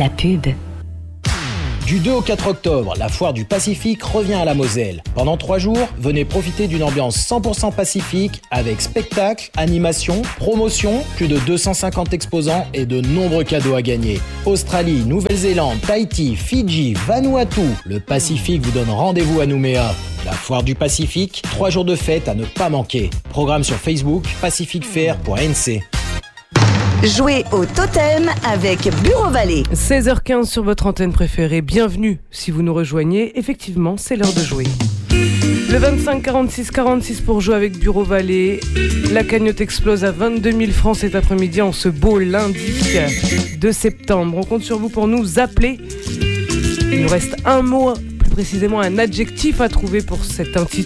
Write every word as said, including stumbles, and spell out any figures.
la pub. Du deux au quatre octobre, la foire du Pacifique revient à la Moselle. Pendant trois jours, venez profiter d'une ambiance cent pour cent pacifique avec spectacles, animations, promotions, plus de deux cent cinquante exposants et de nombreux cadeaux à gagner. Australie, Nouvelle-Zélande, Tahiti, Fidji, Vanuatu, le Pacifique vous donne rendez-vous à Nouméa. La foire du Pacifique, trois jours de fête à ne pas manquer. Programme sur Facebook, pacific fair point n c. Jouez au totem avec Bureau Vallée. seize heures quinze sur votre antenne préférée. Bienvenue si vous nous rejoignez. Effectivement, c'est l'heure de jouer. Le vingt-cinq quarante-six quarante-six pour jouer avec Bureau Vallée. La cagnotte explose à vingt-deux mille francs cet après-midi en ce beau lundi de septembre. On compte sur vous pour nous appeler. Il nous reste un mot, plus précisément un adjectif à trouver pour cet intitulé.